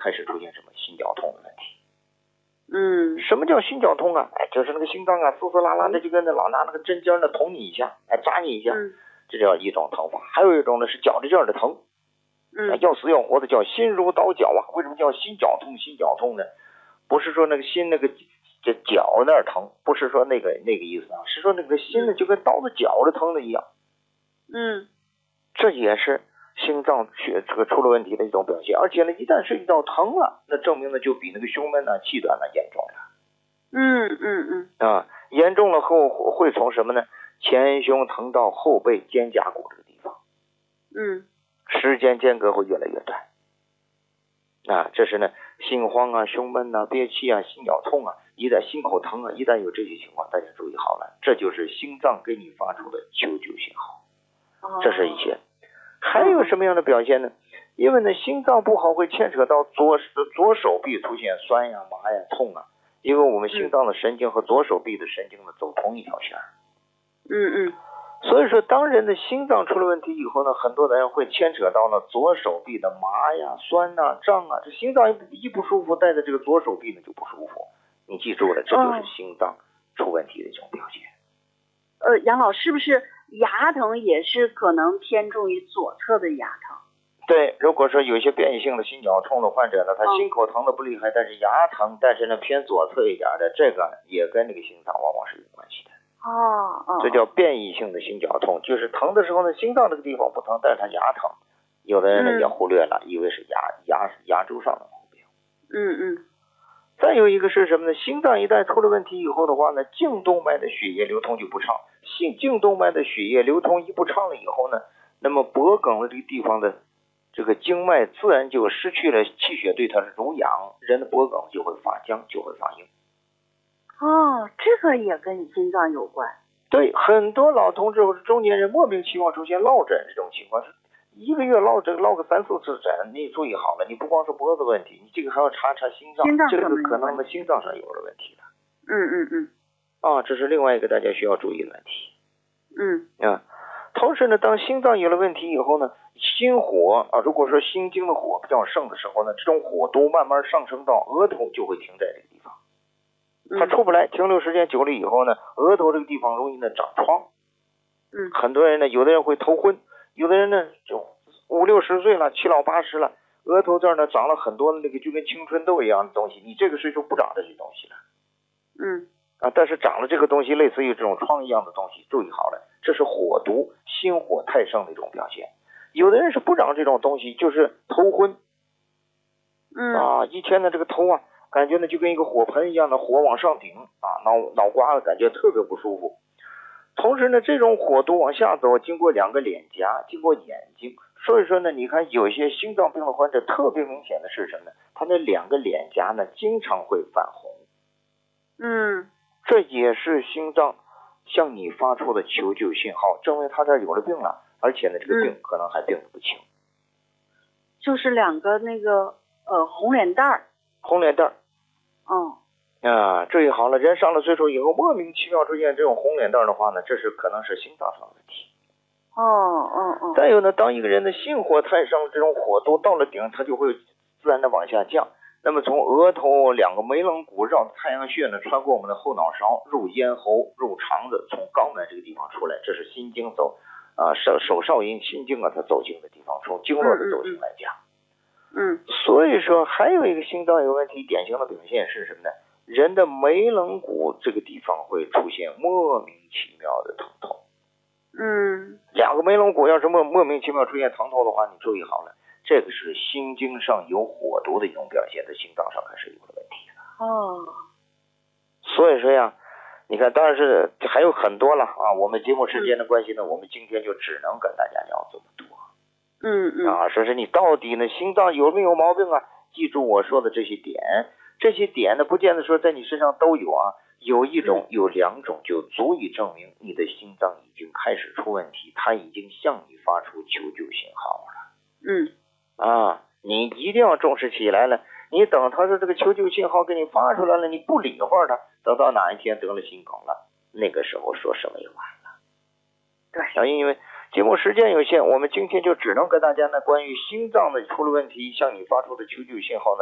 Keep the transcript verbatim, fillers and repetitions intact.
开始出现什么心绞痛的问题。 嗯， 什么叫心绞痛啊？哎，就是那个心脏啊嘶嘶啦啦的，就跟那老拿那个针尖呢捅你一下，哎扎你一下， 嗯、 这叫一种疼法。还有一种呢是绞着劲儿的疼， 嗯， 要死要活的，叫心如刀绞啊。为什么叫心绞痛？心绞痛呢？不是说那个心那个这绞那儿疼，不是说那个那个意思啊，是说那个心呢就跟刀子绞着疼的一样。 嗯， 这也是心脏血这个出了问题的一种表现。而且呢，一旦涉及到疼了，那证明呢就比那个胸闷呢、气短呢严重了。 嗯嗯嗯啊，严重了后会从什么呢？前胸疼到后背肩胛骨这个地方。 嗯， 时间间隔会越来越短。啊，这是呢心慌啊、胸闷啊、憋气啊、心绞痛啊，一旦心口疼啊，一旦有这些情况，大家注意好了，这就是心脏给你发出的求救信号。这是一些。还有什么样的表现呢？因为呢心脏不好会牵扯到左左手臂出现酸呀、麻呀、痛啊，因为我们心脏的神经和左手臂的神经呢走同一条线。 嗯嗯。 所以说，当人的心脏出了问题以后呢，很多的人会牵扯到呢左手臂的麻呀、酸呐、胀啊。这心脏一不舒服，带着这个左手臂呢就不舒服。你记住了，这就是心脏出问题的一种表现。 呃，杨老，是不是牙疼也是可能偏重于左侧的牙疼？ 对，如果说有一些变异性的心绞痛的患者呢，他心口疼的不厉害，但是牙疼，但是呢偏左侧一点的，这个也跟这个心脏往往是有关系的。 哦哦， 这叫变异性的心绞痛，就是疼的时候呢，心脏这个地方不疼，但是他牙疼。有的人呢也忽略了，嗯、以为是牙牙牙周上的毛病。 嗯嗯。 再有一个是什么呢？心脏一旦出了问题以后的话呢，颈动脉的血液流通就不畅。心颈动脉的血液流通一不畅了以后呢，那么脖梗的这个地方的这个经脉自然就失去了气血对它的濡养，人的脖梗就会发僵，就会发硬。 哦，这个也跟心脏有关。 对，很多老同志或者中年人莫名其妙出现落枕这种情况，一个月落枕落个三四次枕，你注意好了，你不光是脖子问题，你这个还要查查心脏， 心脏这个可能的心脏上有了问题了。 嗯嗯嗯。 啊，这是另外一个大家需要注意的问题。 嗯。 啊，同时呢，当心脏有了问题以后呢，心火啊，如果说心经的火比较盛的时候呢，这种火都慢慢上升到额头，就会停在这个地方。它出不来，停留时间久了以后呢，额头这个地方容易呢长疮。 嗯， 很多人呢，有的人会头昏，有的人呢就五六十岁了，七老八十了，额头这儿呢长了很多那个就跟青春痘一样的东西，你这个岁数不长这些东西了。 嗯， 啊，但是长了这个东西，类似于这种疮一样的东西，注意好了，这是火毒，心火太盛的一种表现。有的人是不长这种东西，就是头昏。 嗯啊，一天呢这个头啊，感觉呢就跟一个火盆一样的火往上顶啊，脑脑瓜子感觉特别不舒服。同时呢，这种火毒往下走，经过两个脸颊，经过眼睛，所以说呢，你看有些心脏病的患者特别明显的是什么呢？他那两个脸颊呢经常会泛红。 嗯， 这也是心脏向你发出的求救信号，证明他这儿有了病了，而且呢这个病可能还病得不轻。 嗯、就是两个那个呃红脸蛋儿。 红脸蛋儿。 哦。 啊，注意好了，人上了岁数以后莫名其妙出现这种红脸蛋的话呢，这是可能是心脏上的问题。 哦哦哦。 再有呢，当一个人的心火太盛，这种火都到了顶，它就会自然的往下降。那么从额头两个眉棱骨绕太阳穴呢，穿过我们的后脑勺，入咽喉，入肠子，从肛门这个地方出来，这是心经走啊，手手少阴心经啊，它走经的地方，从经络的走经来讲。 嗯。 所以说还有一个心脏有问题典型的表现是什么呢？人的眉棱骨这个地方会出现莫名其妙的疼痛。 嗯， 两个眉棱骨要是莫莫名其妙出现疼痛的话，你注意好了，这个是心经上有火毒的一种表现，在心脏上还是有了问题的。 哦。 所以说呀，你看，当然是还有很多了啊。我们节目时间的关系呢，嗯、我们今天就只能跟大家聊这么多。 嗯嗯。 啊，说是你到底呢心脏有没有毛病啊？记住我说的这些点。这些点呢，不见得说在你身上都有啊，有一种、有两种就足以证明你的心脏已经开始出问题，它已经向你发出求救信号了。 嗯， 啊，你一定要重视起来了。你等他说这个求救信号给你发出来了，你不理会他，等到哪一天得了心梗了，那个时候说什么也晚了。 对， 啊，因为节目时间有限，我们今天就只能跟大家呢关于心脏的出了问题向你发出的求救信号呢。